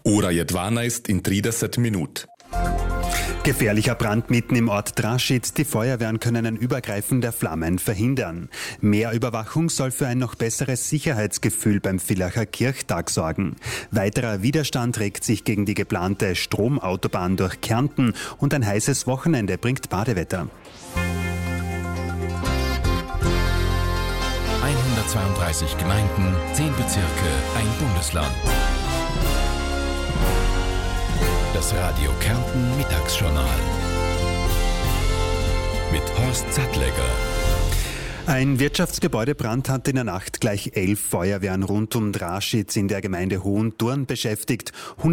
Ora Jedwana ist in 30 Minuten. Gefährlicher Brand mitten im Ort Draschitz. Die Feuerwehren können ein Übergreifen der Flammen verhindern. Mehr Überwachung soll für ein noch besseres Sicherheitsgefühl beim Villacher Kirchtag sorgen. Weiterer Widerstand regt sich gegen die geplante Stromautobahn durch Kärnten und ein heißes Wochenende bringt Badewetter. 132 Gemeinden, 10 Bezirke, ein Bundesland. Das Radio Kärnten Mittagsjournal mit Horst Sattlegger. Ein Wirtschaftsgebäudebrand hat in der Nacht gleich 11 Feuerwehren rund um Draschitz in der Gemeinde Hohenthurn beschäftigt.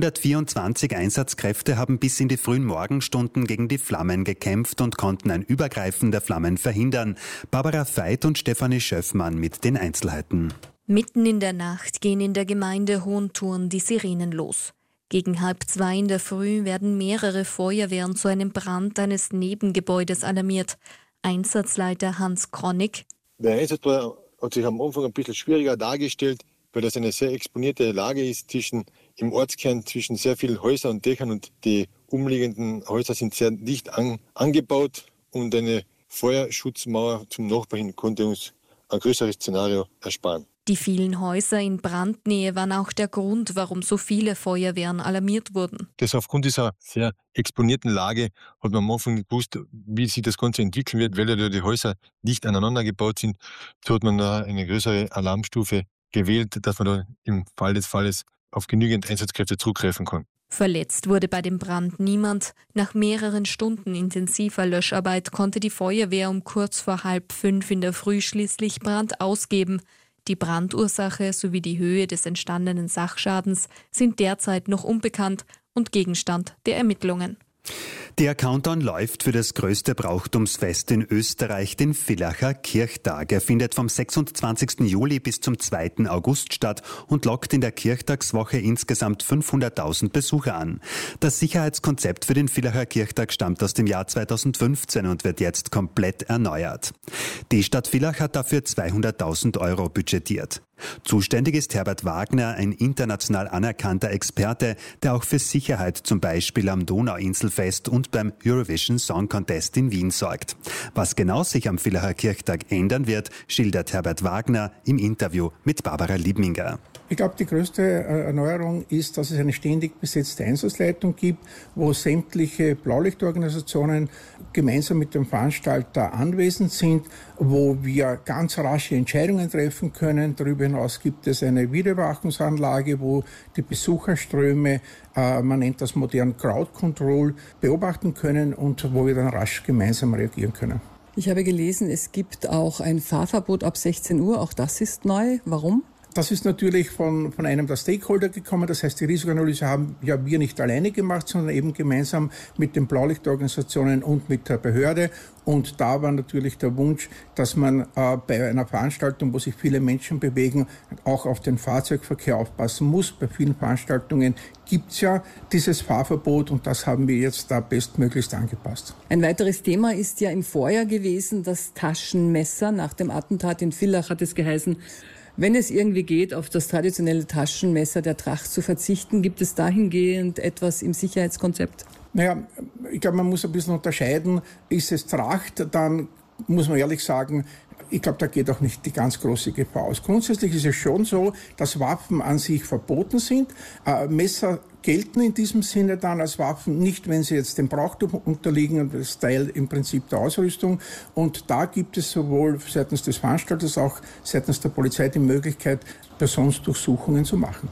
124 Einsatzkräfte haben bis in die frühen Morgenstunden gegen die Flammen gekämpft und konnten ein Übergreifen der Flammen verhindern. Barbara Veit und Stefanie Schöffmann mit den Einzelheiten. Mitten in der Nacht gehen in der Gemeinde Hohenthurn die Sirenen los. Gegen 1:30 in der Früh werden mehrere Feuerwehren zu einem Brand eines Nebengebäudes alarmiert. Einsatzleiter Hans Kronig. Der Einsatz hat sich am Anfang ein bisschen schwieriger dargestellt, weil das eine sehr exponierte Lage ist im Ortskern zwischen sehr vielen Häusern und Dächern, und die umliegenden Häuser sind sehr dicht angebaut, und eine Feuerschutzmauer zum Nachbar hin konnte uns ein größeres Szenario ersparen. Die vielen Häuser in Brandnähe waren auch der Grund, warum so viele Feuerwehren alarmiert wurden. Aufgrund dieser sehr exponierten Lage hat man am Anfang nicht gewusst, wie sich das Ganze entwickeln wird, weil ja die Häuser dicht aneinander gebaut sind. So hat man da eine größere Alarmstufe gewählt, dass man da im Fall des Falles auf genügend Einsatzkräfte zurückgreifen kann. Verletzt wurde bei dem Brand niemand. Nach mehreren Stunden intensiver Löscharbeit konnte die Feuerwehr um kurz vor 4:30 in der Früh schließlich Brand ausgeben. Die Brandursache sowie die Höhe des entstandenen Sachschadens sind derzeit noch unbekannt und Gegenstand der Ermittlungen. Der Countdown läuft für das größte Brauchtumsfest in Österreich, den Villacher Kirchtag. Er findet vom 26. Juli bis zum 2. August statt und lockt in der Kirchtagswoche insgesamt 500.000 Besucher an. Das Sicherheitskonzept für den Villacher Kirchtag stammt aus dem Jahr 2015 und wird jetzt komplett erneuert. Die Stadt Villach hat dafür 200.000 € budgetiert. Zuständig ist Herbert Wagner, ein international anerkannter Experte, der auch für Sicherheit zum Beispiel am Donauinselfest und beim Eurovision Song Contest in Wien sorgt. Was genau sich am Villacher Kirchtag ändern wird, schildert Herbert Wagner im Interview mit Barbara Liebminger. Ich glaube, die größte Erneuerung ist, dass es eine ständig besetzte Einsatzleitung gibt, wo sämtliche Blaulichtorganisationen gemeinsam mit dem Veranstalter anwesend sind, wo wir ganz rasche Entscheidungen treffen können. Darüber hinaus gibt es eine Videoüberwachungsanlage, wo die Besucherströme, man nennt das modern Crowd Control, beobachten können und wo wir dann rasch gemeinsam reagieren können. Ich habe gelesen, es gibt auch ein Fahrverbot ab 16 Uhr. Auch das ist neu. Warum? Das ist natürlich von einem der Stakeholder gekommen. Das heißt, die Risikoanalyse haben ja wir nicht alleine gemacht, sondern eben gemeinsam mit den Blaulichtorganisationen und mit der Behörde. Und da war natürlich der Wunsch, dass man bei einer Veranstaltung, wo sich viele Menschen bewegen, auch auf den Fahrzeugverkehr aufpassen muss. Bei vielen Veranstaltungen gibt es ja dieses Fahrverbot, und das haben wir jetzt da bestmöglichst angepasst. Ein weiteres Thema ist ja im Vorjahr gewesen, das Taschenmesser. Nach dem Attentat in Villach hat es geheißen, wenn es irgendwie geht, auf das traditionelle Taschenmesser der Tracht zu verzichten, gibt es dahingehend etwas im Sicherheitskonzept? Naja, ich glaube, man muss ein bisschen unterscheiden. Ist es Tracht, dann muss man ehrlich sagen, ich glaube, da geht auch nicht die ganz große Gefahr aus. Grundsätzlich ist es schon so, dass Waffen an sich verboten sind. Messer gelten in diesem Sinne dann als Waffen nicht, wenn sie jetzt dem Brauchtum unterliegen, und das Teil im Prinzip der Ausrüstung. Und da gibt es sowohl seitens des Veranstalters als auch seitens der Polizei die Möglichkeit, Personendurchsuchungen zu machen.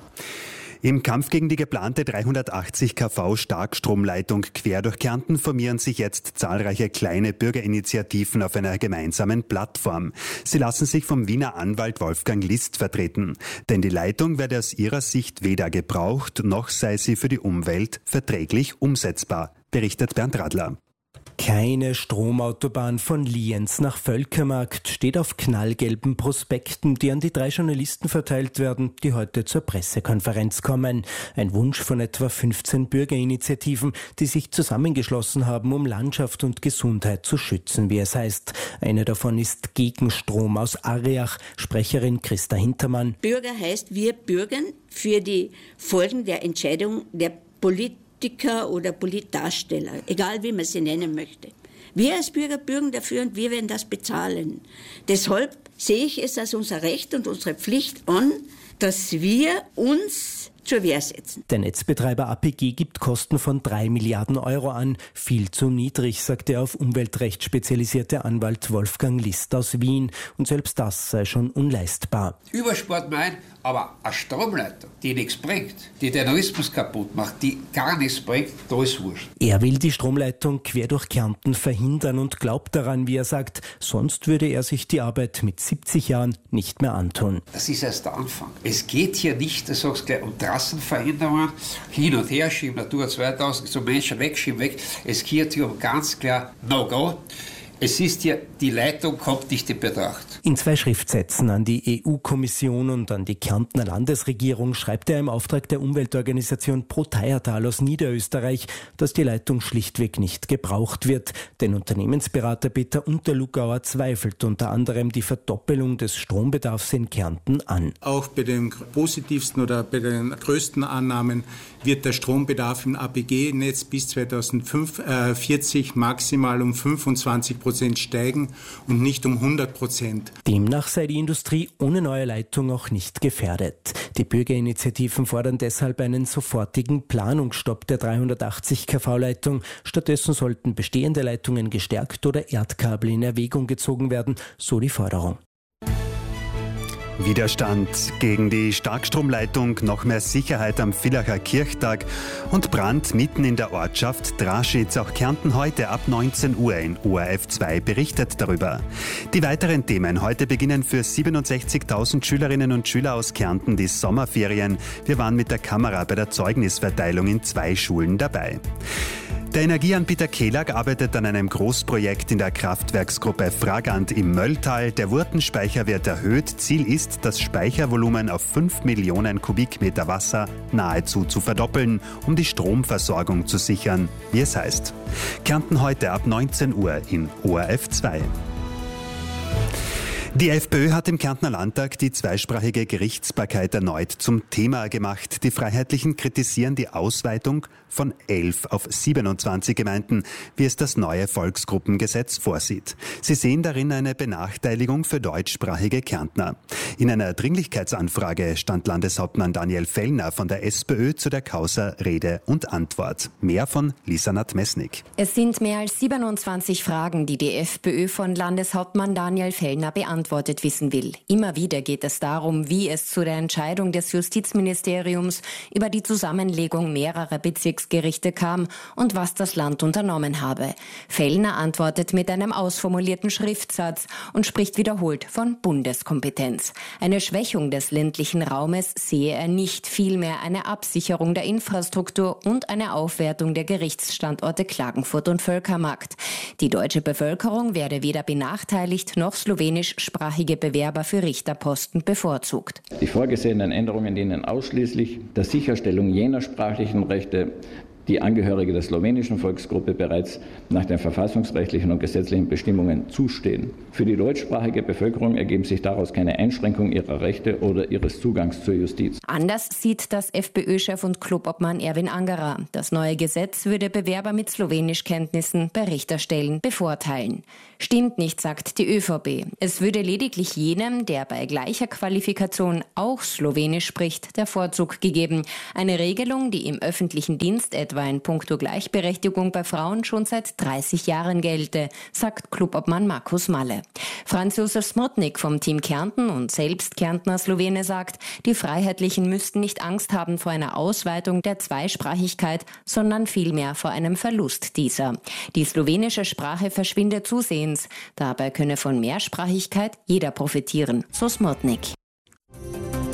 Im Kampf gegen die geplante 380 kV Starkstromleitung quer durch Kärnten formieren sich jetzt zahlreiche kleine Bürgerinitiativen auf einer gemeinsamen Plattform. Sie lassen sich vom Wiener Anwalt Wolfgang List vertreten. Denn die Leitung werde aus ihrer Sicht weder gebraucht, noch sei sie für die Umwelt verträglich umsetzbar, berichtet Bernd Radler. Keine Stromautobahn von Lienz nach Völkermarkt steht auf knallgelben Prospekten, die an die 3 Journalisten verteilt werden, die heute zur Pressekonferenz kommen. Ein Wunsch von etwa 15 Bürgerinitiativen, die sich zusammengeschlossen haben, um Landschaft und Gesundheit zu schützen, wie es heißt. Eine davon ist gegen Strom aus Ariach, Sprecherin Christa Hintermann. Bürger heißt, wir bürgern für die Folgen der Entscheidung der Politiker oder Politdarsteller, egal wie man sie nennen möchte. Wir als Bürger bürgen dafür und wir werden das bezahlen. Deshalb sehe ich es als unser Recht und unsere Pflicht an, dass wir uns zur Wehr setzen. Der Netzbetreiber APG gibt Kosten von 3 Milliarden Euro an. Viel zu niedrig, sagt der auf Umweltrecht spezialisierte Anwalt Wolfgang List aus Wien. Und selbst das sei schon unleistbar. Überspart mein, aber eine Stromleitung, die nichts bringt, die den Tourismus kaputt macht, die gar nichts bringt, da ist wurscht. Er will die Stromleitung quer durch Kärnten verhindern und glaubt daran, wie er sagt, sonst würde er sich die Arbeit mit 70 Jahren nicht mehr antun. Das ist erst der Anfang. Es geht hier nicht, du sagst gleich, um Trassenveränderungen, hin und her schieben, Natura 2000, so Menschen wegschieben, weg. Es geht hier um ganz klar No-Go. Es ist hier, die Leitung kommt nicht in Betracht. In 2 Schriftsätzen an die EU-Kommission und an die Kärntner Landesregierung schreibt er im Auftrag der Umweltorganisation Pro Teiertal aus Niederösterreich, dass die Leitung schlichtweg nicht gebraucht wird. Denn Unternehmensberater Peter Unterlugauer zweifelt unter anderem die Verdoppelung des Strombedarfs in Kärnten an. Auch bei den positivsten oder bei den größten Annahmen wird der Strombedarf im APG-Netz bis 2040 maximal um 25% steigen und nicht um 100%. Demnach sei die Industrie ohne neue Leitung auch nicht gefährdet. Die Bürgerinitiativen fordern deshalb einen sofortigen Planungsstopp der 380 kV-Leitung. Stattdessen sollten bestehende Leitungen gestärkt oder Erdkabel in Erwägung gezogen werden, so die Forderung. Widerstand gegen die Starkstromleitung, noch mehr Sicherheit am Villacher Kirchtag und Brand mitten in der Ortschaft Draschitz. Auch Kärnten heute ab 19 Uhr in ORF 2 berichtet darüber. Die weiteren Themen. Heute beginnen für 67.000 Schülerinnen und Schüler aus Kärnten die Sommerferien. Wir waren mit der Kamera bei der Zeugnisverteilung in 2 Schulen dabei. Der Energieanbieter Kelag arbeitet an einem Großprojekt in der Kraftwerksgruppe Fragant im Mölltal. Der Wurtenspeicher wird erhöht. Ziel ist, das Speichervolumen auf 5 Millionen Kubikmeter Wasser nahezu zu verdoppeln, um die Stromversorgung zu sichern, wie es heißt. Kärnten heute ab 19 Uhr in ORF 2. Die FPÖ hat im Kärntner Landtag die zweisprachige Gerichtsbarkeit erneut zum Thema gemacht. Die Freiheitlichen kritisieren die Ausweitung von 11 auf 27 Gemeinden, wie es das neue Volksgruppengesetz vorsieht. Sie sehen darin eine Benachteiligung für deutschsprachige Kärntner. In einer Dringlichkeitsanfrage stand Landeshauptmann Daniel Fellner von der SPÖ zu der Causa Rede und Antwort. Mehr von Lisa Nadmesnik. Es sind mehr als 27 Fragen, die die FPÖ von Landeshauptmann Daniel Fellner beantwortet wissen will. Immer wieder geht es darum, wie es zu der Entscheidung des Justizministeriums über die Zusammenlegung mehrerer Bezirksgerichte kam und was das Land unternommen habe. Fellner antwortet mit einem ausformulierten Schriftsatz und spricht wiederholt von Bundeskompetenz. Eine Schwächung des ländlichen Raumes sehe er nicht, vielmehr eine Absicherung der Infrastruktur und eine Aufwertung der Gerichtsstandorte Klagenfurt und Völkermarkt. Die deutsche Bevölkerung werde weder benachteiligt noch slowenischsprachige Bewerber für Richterposten bevorzugt. Die vorgesehenen Änderungen dienen ausschließlich der Sicherstellung jener sprachlichen Rechte, die Angehörige der slowenischen Volksgruppe bereits nach den verfassungsrechtlichen und gesetzlichen Bestimmungen zustehen. Für die deutschsprachige Bevölkerung ergeben sich daraus keine Einschränkung ihrer Rechte oder ihres Zugangs zur Justiz. Anders sieht das FPÖ-Chef und Clubobmann Erwin Angerer. Das neue Gesetz würde Bewerber mit Slowenischkenntnissen bei Richterstellen bevorteilen. Stimmt nicht, sagt die ÖVP. Es würde lediglich jenem, der bei gleicher Qualifikation auch Slowenisch spricht, der Vorzug gegeben. Eine Regelung, die im öffentlichen Dienst etwa in puncto Gleichberechtigung bei Frauen schon seit 30 Jahren gelte, sagt Clubobmann Markus Malle. Franz Josef Smotnik vom Team Kärnten und selbst Kärntner Slowene sagt, die Freiheitlichen müssten nicht Angst haben vor einer Ausweitung der Zweisprachigkeit, sondern vielmehr vor einem Verlust dieser. Die slowenische Sprache verschwinde zusehends. Dabei könne von Mehrsprachigkeit jeder profitieren, so Smotnik.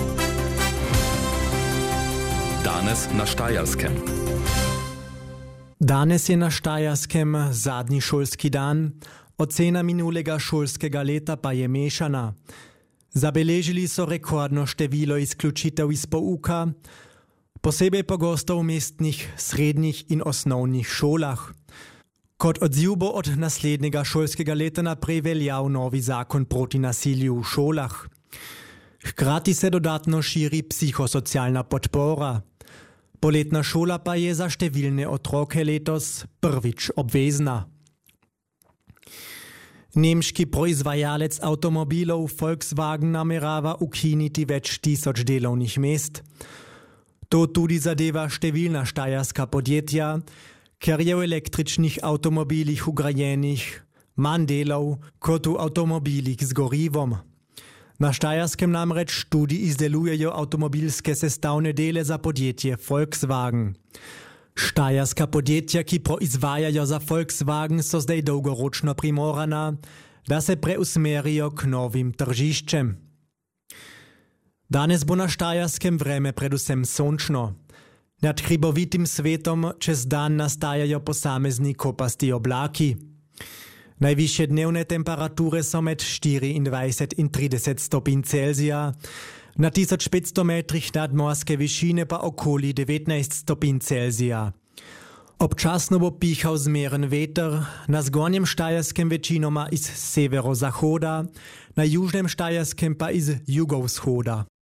Danes na Štajerskem. Danes je na Štajerskem zadnji šolski dan, ocena minulega šolskega leta pa je mešana. Zabeležili so rekordno število izključitev iz pouka, posebej pogosto v mestnih, srednjih in osnovnih šolah. Kot odziv bo od naslednjega šolskega leta naprej veljal novi zakon proti nasilju v šolah. Hkrati se dodatno širi psihosocialna podpora. Poletna šola pa je za številne otroke letos prvič obvezna. Nemški proizvajalec avtomobilov Volkswagen namerava ukiniti več tisoč delovnih mest. To tudi zadeva številna štajerska podjetja, ker je v električnih avtomobilih vgrajenih manj delov kot v avtomobilih z gorivom. Na Štajerskem namreč tudi izdelujejo avtomobilske sestavne dele za podjetje Volkswagen. Štajerska podjetja, ki proizvajajo za Volkswagen, so zdaj dolgoročno primorana, da se preusmerijo k novim tržiščem. Danes bo na Štajerskem vreme predvsem sončno. Nad hribovitim svetom čez dan nastajajo posamezni kopasti oblaki. Najvišje dnevne temperature so med 24 in 30 stopinj Celzija, na 1500 metrih nadmorske višine pa okoli 19 stopinj Celzija. Občasno bo pihal zmeren veter, na zgornjem Štajerskem večinoma iz severozahoda, na južnem Štajerskem pa iz jugovzhoda.